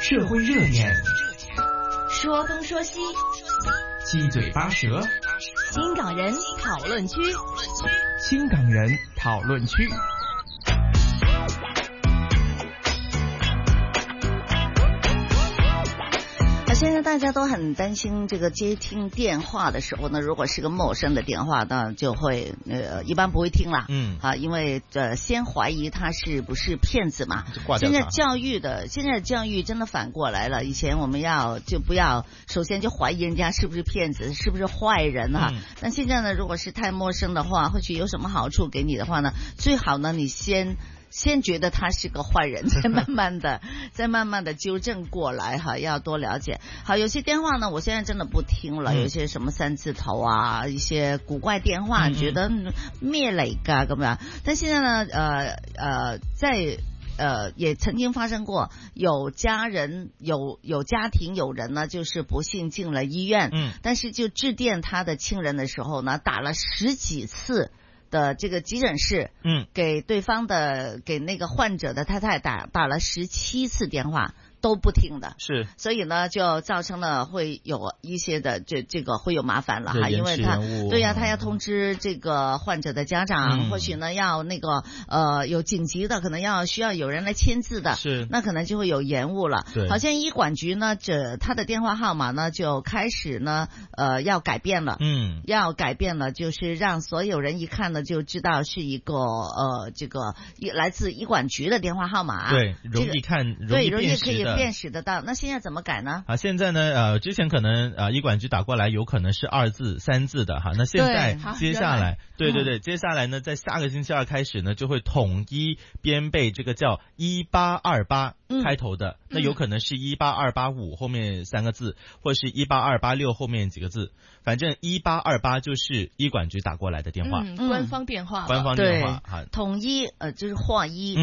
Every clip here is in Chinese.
社会热点， 说东说西， 七嘴八舌， 新港人讨论区， 新港人讨论区。 现在大家都很担心这个接听电话的时候呢，如果是个陌生的电话，那就会一般不会听啦。因为先怀疑他是不是骗子嘛。现在教育真的反过来了。以前我们不要首先就怀疑人家是不是骗子，是不是坏人哈。但现在呢，如果是太陌生的话，或许有什么好处给你的话呢，最好呢你先觉得他是个坏人，再慢慢的纠正过来哈，要多了解。好，有些电话呢，我现在真的不听了，有些什么3字头啊，一些古怪电话，觉得咩嚟㗎咁樣。但現在呢，也曾經發生過，有家人有家庭有人呢，就是不幸進了醫院，但是就致電他的親人的時候呢，打了10幾次的這個急診室，給對方的給那個患者的太太打了17次電話。都不聽的，是，所以呢就造成了會有一些的這個會有麻煩了哈，因為他要通知這個患者的家長，或許呢要那個有緊急的，可能需要有人來簽字的，是，那可能就會有延誤了。對，好像醫管局呢他的電話號碼呢就開始呢要改變了，要改變了，就是讓所有人一看呢就知道是一個這個來自醫管局的電話號碼，對，容易看，對，容易可以辨識得到。那現在怎麼改呢？ 現在呢之前可能醫管局打過來有可能是2字3字的哈，那現在接下來對，接下來呢在下個星期二開始呢就會統一編備這個叫1828開頭的，那有可能是18285後面3個字，或是18286後面幾個字，反正1828就是醫管局打過來的電話， 官方電話， 統一就是劃一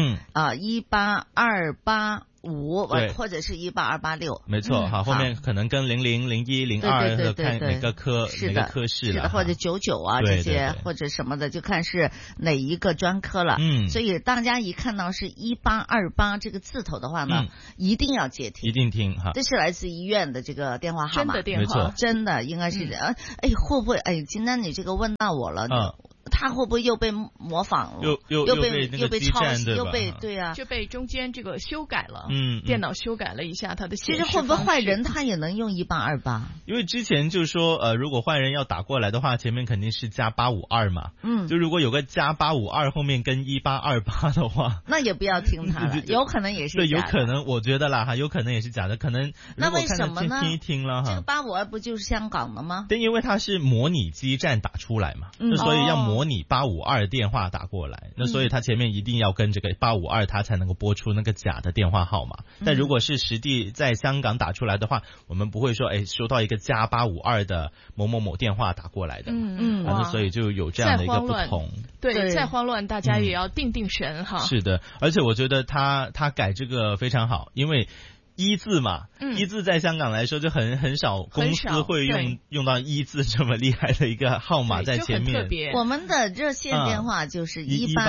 18285或者是18286， 沒錯哈，後面可能跟00、01、02的看哪個科室了， 或者99啊這些或者什麼的，就看是哪一個專科了。所以大家一看到是1828這個字頭的話呢，一定要接聽， 一定聽哈。這是來自醫院的這個電話號碼， 真的電話， 真的應該是會不會今天你這個問到我了，他會不會又被模仿了，又被抄襲，又被對啊， 就被中間這個修改了，電腦修改了一下他的顯示方式。 其實會不會壞人他也能用1828？ 因為之前就說如果壞人要打過來的話，前面肯定是加852嘛，就如果有個加852後面跟1828的話， 那也不要聽他了，有可能也是假的。 對，有可能我覺得啦哈，有可能也是假的，可能那為什麼呢？ 聽一聽了哈， 這個852不就是香港的嗎？ 但因為它是模擬基站打出來嘛，所以要模擬852電話打過來，那所以它前面一定要跟這個852，它才能夠播出那個假的電話號碼。但如果是實地在香港打出來的話，我們不會說收到一個加852的某某某電話打過來的，那所以就有這樣的一個不同。 對，再慌亂大家也要定神哈。 是的，而且我覺得他改這個非常好，因為1字嘛，1字在香港來說就很少公司會用到1字這麼厲害的一個號碼在前面。 我們的熱線電話就是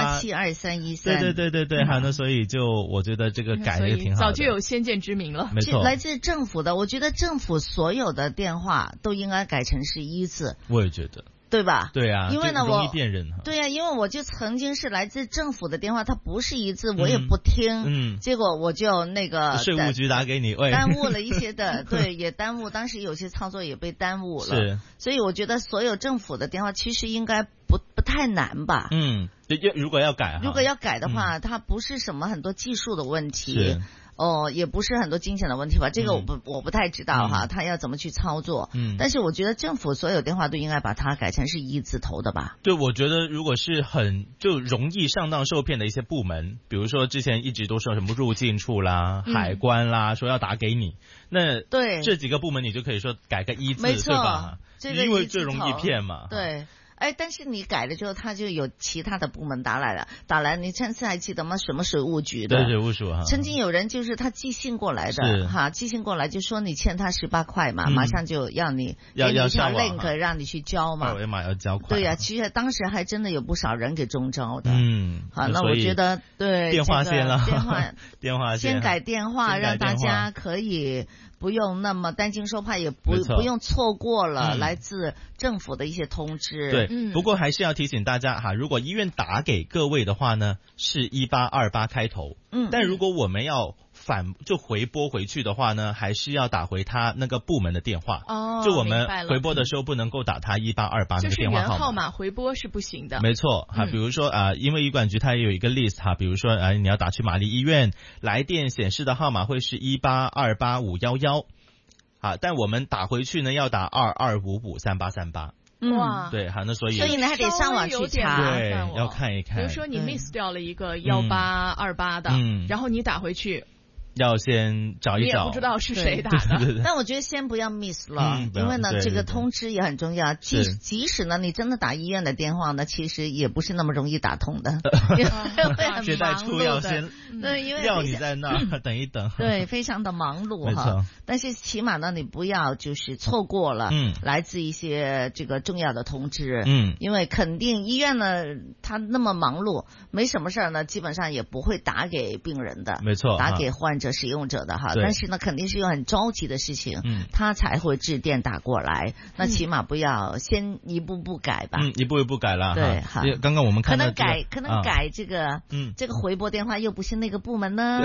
1872313。 對，那所以就我覺得這個改得挺好的。 早就有先見之明了。 沒錯， 來自政府的，我覺得政府所有的電話都應該改成是1字。 我也覺得。 對吧？ 對啊， 因為呢容易辨認。 對啊，因為我就曾經是來自政府的電話，它不是1字，我也不聽。結果我就那個稅務局打給你， 耽誤了一些的，對，也耽誤，當時有些操作也被耽誤了。是，所以我覺得所有政府的電話其實應該不太難吧。 如果要改的話，它不是什麼很多技術的問題。也不是很多金錢的問題吧，這個我不太知道哈，他要怎麼去操作。但是我覺得政府所有電話都應該把它改成是1字頭的吧。 對，我覺得如果是就容易上當受騙的一些部門，比如說之前一直都說什麼入境處啦、海關啦，說要打給你，那對這幾個部門你就可以說改個1字， 沒錯， 對吧？因為最容易騙嘛。 對。 但是你改了之后，他就有其他的部门打来，你上次还记得吗？什么水务局的？ 对，水务署哈。 曾经有人就是他寄信过来的哈，寄信过来就说你欠他18块嘛，马上就要你给你一条 link 让你去交嘛， 二维码要交款。 对呀，其实当时还真的有不少人给中招的。好，那我觉得对电话线了，电话线先改电话，让大家可以不用那么担惊受怕，也不用错过了来自政府的一些通知。 对，不过还是要提醒大家哈，如果医院打给各位的话呢，是1828开头。但如果我们要就回拨回去的话呢，还是要打回他那个部门的电话。就我们回拨的时候不能够打他1828那个电话号码。就是原号码回拨是不行的。 没错哈，比如说因为医管局它也有一个 list 哈，比如说你要打去玛丽医院，来电显示的号码会是1828511。但我们打回去呢要打22553838。 哇， 对， 好，那所以你还得上网去查， 对，要看一看。 比如说你 miss 掉了一个1828的，然后你打回去， 要先找一找， 你也不知道是谁打的。 对。 但我觉得先不要 miss 了，因为呢，这个通知也很重要。即使呢，你真的打医院的电话呢，其实也不是那么容易打通的，会很接待处要先要你在那等一等， 对，非常的忙碌哈。但是起码呢，你不要就是错过了来自一些这个重要的通知，因为肯定医院呢，他那么忙碌，没什么事儿呢，基本上也不会打给病人的， 没错， 打给患者使用者的哈。但是呢，肯定是有很着急的事情，他才会致电打过来。那起码不要先一步步改吧， 一步一步改了。 对，好。 刚刚我们看到可能改这个，这个回拨电话又不是那个部门呢，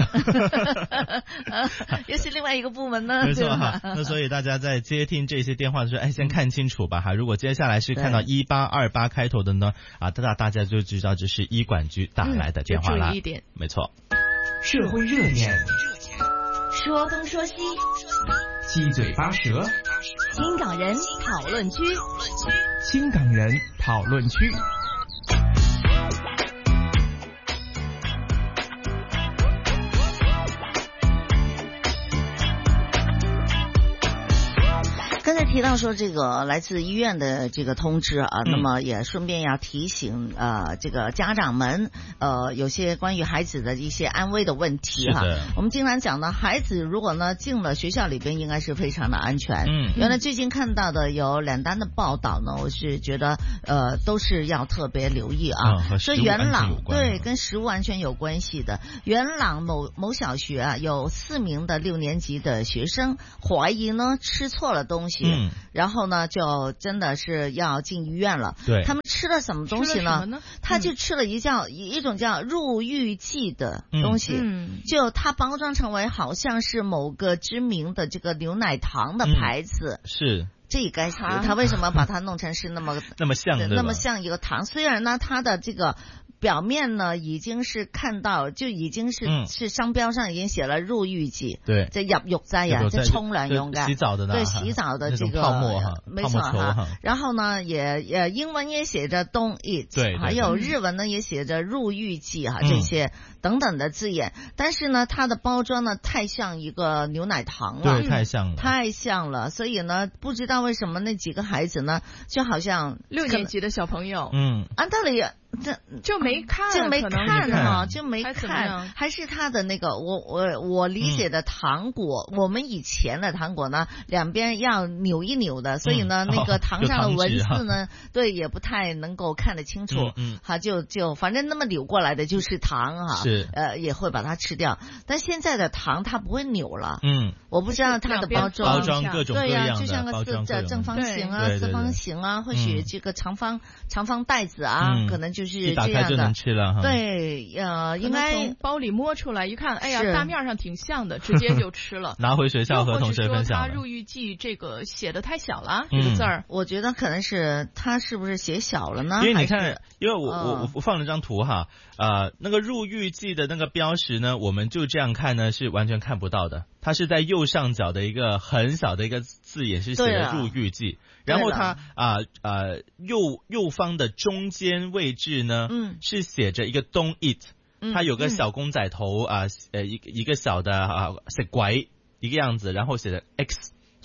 又是另外一个部门呢。 没错哈，那所以大家在接听这些电话的时候，先看清楚吧哈。如果接下来是看到1828开头的呢，大家就知道这是医管局打来的电话了。 注意一点， 没错。 社会热点， 说东说西， 七嘴八舌， 新港人讨论区， 新港人讨论区。 刚才提到说这个来自医院的这个通知那么也顺便要提醒这个家长们有些关于孩子的一些安危的问题哈。我们经常讲呢，孩子如果呢进了学校里边，应该是非常的安全。原来最近看到的有2单的报道呢，我是觉得都是要特别留意说元朗对跟食物安全有关系的，元朗某小学有4名的6年级的学生怀疑呢吃错了东西。然后呢，就真的是要进医院了。 对， 他们吃了什么东西呢？他就吃了一种叫入浴剂的东西，就它包装成为好像是某个知名的这个牛奶糖的牌子。 是。 这也该死，他为什么把它弄成是那么像一个糖？虽然呢，它的这个表面呢已经是看到，就已经是商标上已经写了入浴剂， 对， 这入浴劑呀，这冲凉用的， 洗澡的， 对，洗澡的这个泡沫没错哈。然后呢，也英文也写着 Don't eat， 对， 还有日文呢也写着入浴剂这些等等的字眼。但是呢，它的包装呢太像一个牛奶糖了， 对， 太像了，所以呢，不知道为什么那几个孩子呢，就好像 6年级的小朋友， 按道理就没看就没看，还是他的那个我理解的糖果，我们以前的糖果呢，两边要扭一扭的，所以呢，那个糖上的文字呢，对，也不太能够看得清楚，就反正那么扭过来的就是糖是也会把它吃掉。但现在的糖它不会扭了，我不知道它的包装各种各样的， 对呀，就像个正方形四方形或许这个长方袋子可能就是一打开就能吃了， 对，应该从包里摸出来一看，哎呀，大面上挺像的，直接就吃了， 拿回学校和同学分享。 它入浴剂这个写的太小了，这个字儿， 我觉得可能是它是不是写小了呢？ 因为你看，因为我放了张图哈，那个入浴剂的那个标识呢，我们就这样看呢是完全看不到的，它是在右上角的一个很小的一个字眼是写的入浴剂。然后它右方的中间位置呢，是写着一个 Don't eat，它有个小公仔头一个小的食鬼一个样子，然后写的 X，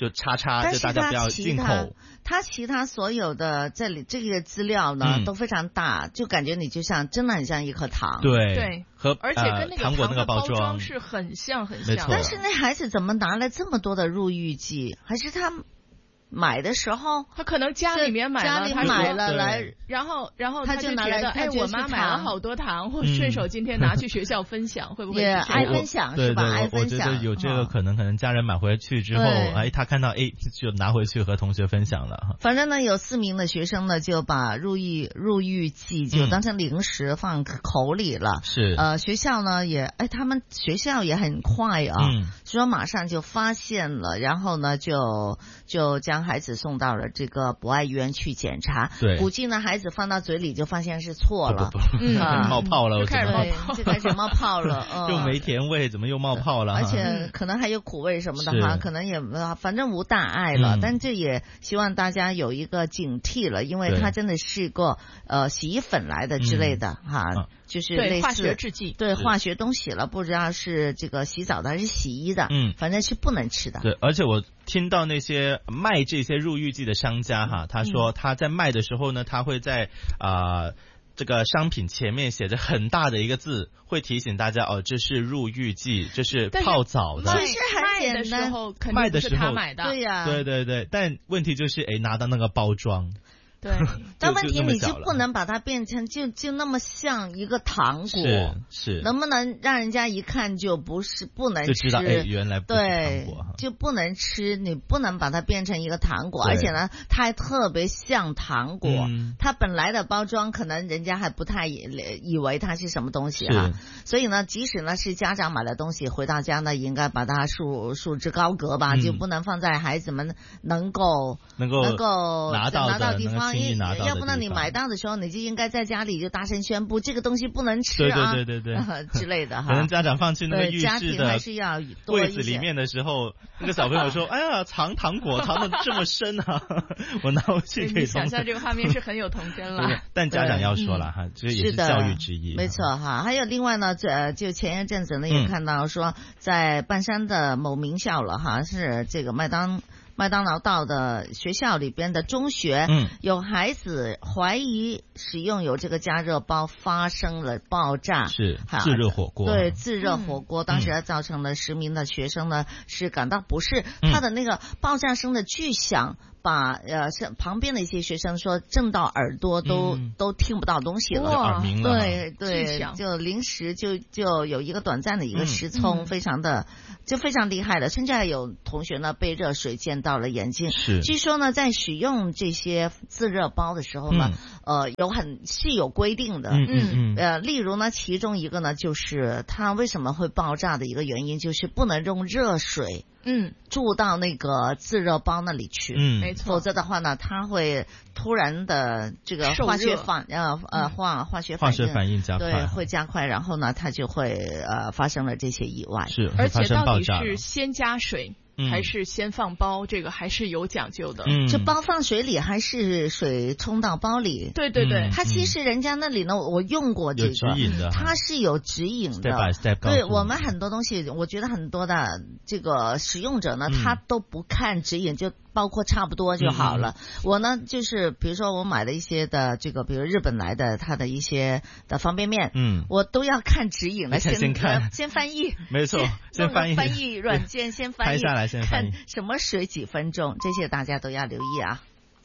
就叉叉，就大家不要进口。 他其他所有的这个资料呢都非常大，就感觉你就像真的很像一颗糖。 对， 和而且跟那个糖果那个包装是很像。 但是那孩子怎么拿了这么多的入浴剂？还是他买的时候， 他可能家里面买了， 他买了来， 然后他就觉得，哎，我妈买了好多糖，或顺手今天拿去学校分享，会不会也爱分享是吧？爱分享， 我觉得有这个可能家人买回去之后，哎，他看到哎就拿回去和同学分享了。 反正呢，有4名的学生呢就把入浴剂就当成零食放口里了。 是学校呢也他们学校也很快啊，说马上就发现了，然后呢就将孩子送到了这个博爱医院去检查。 对， 估计呢孩子放到嘴里就发现是错了， 冒泡了， 就开始冒泡了， 又没甜味，怎么又冒泡了？ 而且可能还有苦味什么的哈，可能也反正无大碍了。但这也希望大家有一个警惕了，因为它真的是个洗衣粉来的之类的哈。就是类似化学制剂， 对化学东西了，不知道是这个洗澡的还是洗衣的，反正是不能吃的。 对，而且我听到那些卖这些入浴剂的商家哈，他说他在卖的时候呢，他会在这个商品前面写着很大的一个字，会提醒大家这是入浴剂，这是泡澡的。 其实很简单， 卖的时候他买的， 对呀， 对，但问题就是拿到那个包装。 对， 但问题你就不能把它变成就那么像一个糖果， 是能不能让人家一看就不能吃， 就知道原来不是糖果， 就不能吃，你不能把它变成一个糖果，而且呢，它还特别像糖果，它本来的包装可能人家还不太以为它是什么东西啊，所以呢，即使呢是家长买的东西，回到家呢应该把它束之高阁吧，就不能放在孩子们能够拿到地方。要不然你买到的时候，你就应该在家里就大声宣布这个东西不能吃啊， 对之类的哈。 可能家长放进那个浴室的柜子里面的时候，那个小朋友说：“哎呀，藏糖果藏得这么深啊！”我拿回去可以。 你想象这个画面是很有童真了。 但家长要说了哈，这也是教育之一。 没错哈，还有另外呢，就前一阵子呢也看到说，在半山的某名校了哈，是这个麦当劳道的学校里边的中学，有孩子怀疑使用有这个加热包发生了爆炸， 是自热火锅， 对，自热火锅，当时造成了10名的学生呢是感到不适，他的那个爆炸声的巨响。把旁边的一些学生说震到耳朵都听不到东西了， 耳鸣了， 对，就临时就有一个短暂的一个失聪，非常厉害了，甚至还有同学呢被热水溅到了眼睛。据说呢，在使用这些自热包的时候呢，是有规定的，例如呢，其中一个呢就是它为什么会爆炸的一个原因，就是不能用热水。注到那个自热包那里去， 没错， 否则的话呢，它会突然的这个化学反应加快， 对，会加快，然后呢，它就会发生了这些意外。 是， 而且到底是先加水还是先放包，这个还是有讲究的。 这包放水里还是水冲到包里？ 对， 它其实人家那里呢，我用过这个，它是有指引的。对，我们很多东西，我觉得很多的这个使用者呢，他都不看指引，就包括差不多就好了。我呢，就是比如说我买了一些的这个，比如日本来的它的一些的方便面，我都要看指引了，先翻译， 没错，先翻译软件先翻译， 拍下来。 看什么水几分钟，这些大家都要留意啊。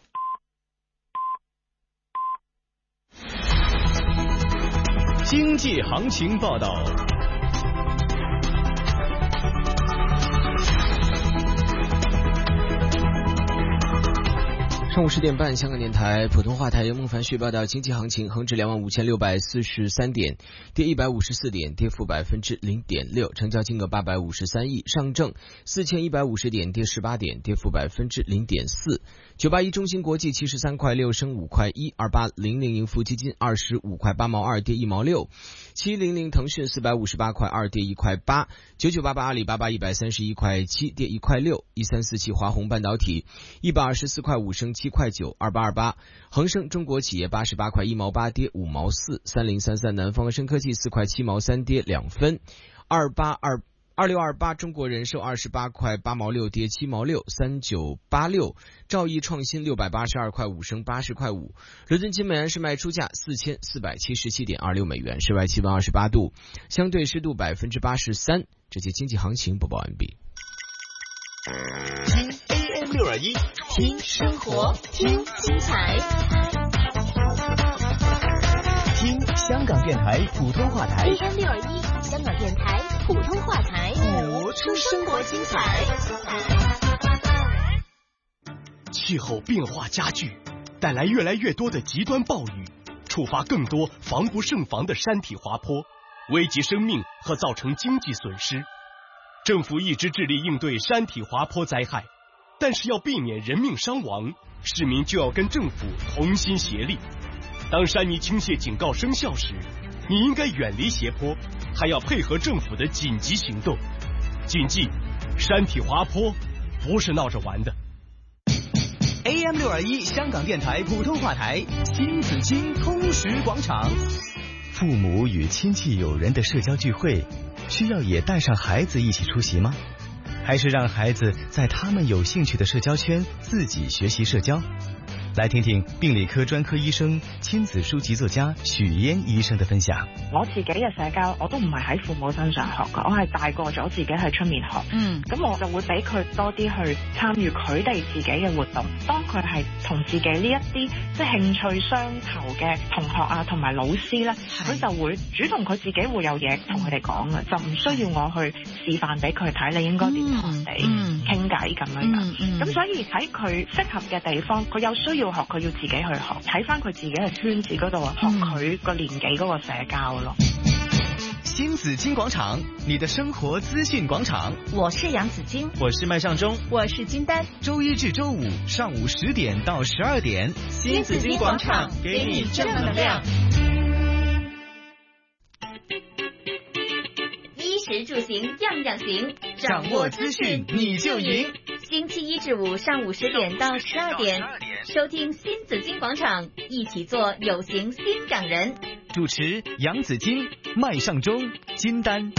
经济行情报道。上午10点半，香港电台普通话台由孟凡旭报道经济行情。恒指25,643点，跌154点，跌幅0.6%，成交金额853亿。上证4150点，跌18点，跌幅0.4%。981中芯国际73块6升5块1。2800盈富基金25块8毛2，跌1毛6。700腾讯458块2，跌1块8。9988阿里巴巴131块7，跌1块6。1347华虹半导体124块5升7块9。2828恒生中国企业88块1毛8，跌5毛4。3033南方生科技4块7毛3，跌2分。 2628中国人寿28块8毛6跌7毛6 3986，兆易创新682块5升80块5，伦敦金每安士卖出价4477.26美元，室外气温28度，相对湿度83%。这节经济行情播报完毕。 听 AM621，听生活，听精彩，听香港电台普通话台。 AM621，香港电台普通话台， 活出生活精彩。气候变化加剧，带来越来越多的极端暴雨，触发更多防不胜防的山体滑坡，危及生命和造成经济损失。政府一直致力应对山体滑坡灾害，但是要避免人命伤亡，市民就要跟政府同心协力。当山泥倾泻警告生效时，你应该远离斜坡，还要配合政府的紧急行动。谨记，山体滑坡不是闹着玩的。AM621香港电台普通话台，新紫荆通识广场。父母与亲戚友人的社交聚会，需要也带上孩子一起出席吗？还是让孩子在他们有兴趣的社交圈自己学习社交？來聽聽病理科專科醫生、親子書籍作家許嫣醫生的分享。 我自己嘅社交我都唔係喺父母身上學嘅，我係大個咗自己喺出面學。咁我就會俾佢多啲去參與佢哋自己嘅活動。當佢係同自己呢一啲即係興趣相投嘅同學啊，同埋老師咧，佢就會主動佢自己會有嘢同佢哋講嘅，就唔需要我去示範俾佢睇，你應該點同人哋傾偈咁樣。咁所以喺佢適合嘅地方，佢有需要學，佢要自己去學，睇翻佢自己嘅圈子嗰度學佢個年紀嗰個社交咯。 新紫荊廣場，你的生活資訊廣場。 我是楊子矜， 我是麥尚中， 我是金丹。 周一至周五上午10點到12點， 新紫荊廣場給你正能量。衣食住行樣樣行， 掌握資訊你就贏。 星期一至五上午10點到12點，收聽新紫荊廣場，一起做有型新港人。 主持楊子矜、麥尚中、金丹。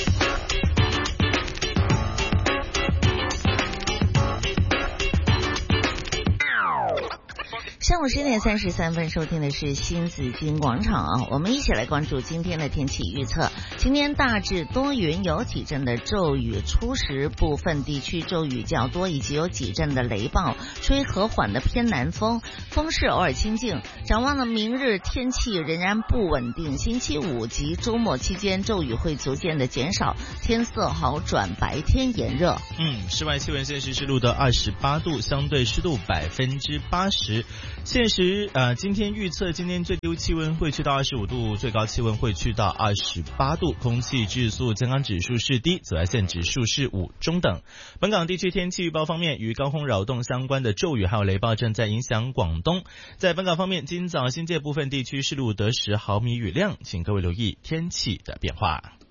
上午10點33分，收聽的是新紫荊廣場啊，我們一起來關注今天的天氣預測。今天大致多雲，有幾陣的驟雨，初時部分地區驟雨較多，以及有幾陣的雷暴，吹和緩的偏南風，風勢偶爾清勁。展望了明日天氣仍然不穩定，星期五及周末期間驟雨會逐漸的減少，天色好轉，白天炎熱。 室外氣溫現時是錄得28度，相對濕度80%。現時今天預測今天最低氣溫會去到25度，最高氣溫會去到28度，空氣質素健康指數是低，紫外線指數是5中等。本港地區天氣預報方面，與高空擾動相關的驟雨還有雷暴正在影響廣東。在本港方面，今早新界部分地區是錄得10毫米雨量，請各位留意天氣的變化。